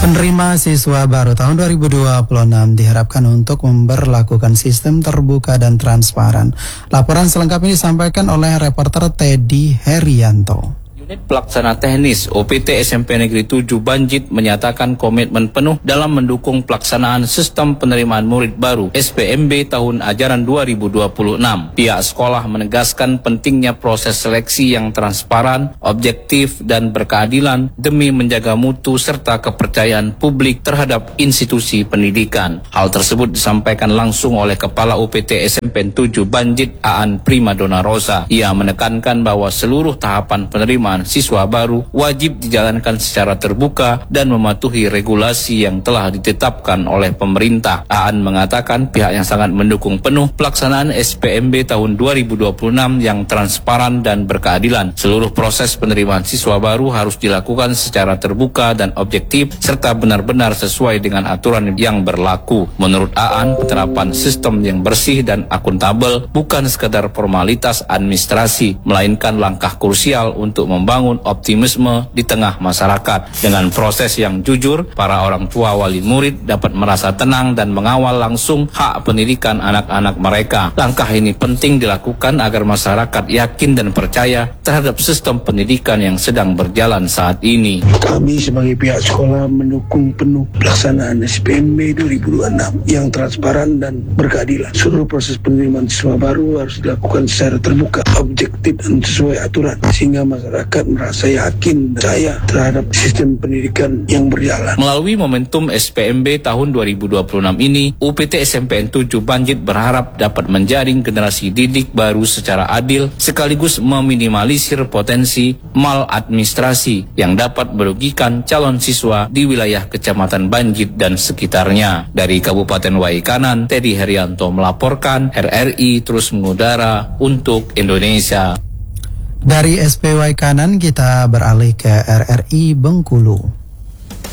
Penerima siswa baru tahun 2026 diharapkan untuk memberlakukan sistem terbuka dan transparan. Laporan selengkapnya disampaikan oleh reporter Teddy Herianto. Unit Pelaksana Teknis OPT SMP Negeri 7 Banjit menyatakan komitmen penuh dalam mendukung pelaksanaan sistem penerimaan murid baru SPMB tahun ajaran 2026. Pihak sekolah menegaskan pentingnya proses seleksi yang transparan, objektif, dan berkeadilan demi menjaga mutu serta kepercayaan publik terhadap institusi pendidikan. Hal tersebut disampaikan langsung oleh Kepala OPT SMP 7 Banjit Aan Primadona Rosa. Ia menekankan bahwa seluruh tahapan penerimaan siswa baru wajib dijalankan secara terbuka dan mematuhi regulasi yang telah ditetapkan oleh pemerintah. Aan mengatakan pihaknya sangat mendukung penuh pelaksanaan SPMB tahun 2026 yang transparan dan berkeadilan. Seluruh proses penerimaan siswa baru harus dilakukan secara terbuka dan objektif serta benar-benar sesuai dengan aturan yang berlaku. Menurut Aan, penerapan sistem yang bersih dan akuntabel bukan sekadar formalitas administrasi, melainkan langkah krusial untuk membangun optimisme di tengah masyarakat. Dengan proses yang jujur, para orang tua wali murid dapat merasa tenang dan mengawal langsung hak pendidikan anak-anak mereka. Langkah ini penting dilakukan agar masyarakat yakin dan percaya terhadap sistem pendidikan yang sedang berjalan saat ini. Kami sebagai pihak sekolah mendukung penuh pelaksanaan SPMB 2026 yang transparan dan berkeadilan. Seluruh proses penerimaan siswa baru harus dilakukan secara terbuka, objektif, dan sesuai aturan, sehingga masyarakat merasa yakin saya terhadap sistem pendidikan yang berjalan. Melalui momentum SPMB tahun 2026 ini, UPT SMPN 7 Banjit berharap dapat menjaring generasi didik baru secara adil sekaligus meminimalisir potensi maladministrasi yang dapat merugikan calon siswa di wilayah Kecamatan Banjit dan sekitarnya. Dari Kabupaten Waikanan, Teddy Herianto melaporkan, RRI terus mengudara untuk Indonesia. Dari SPY Kanan kita beralih ke RRI Bengkulu.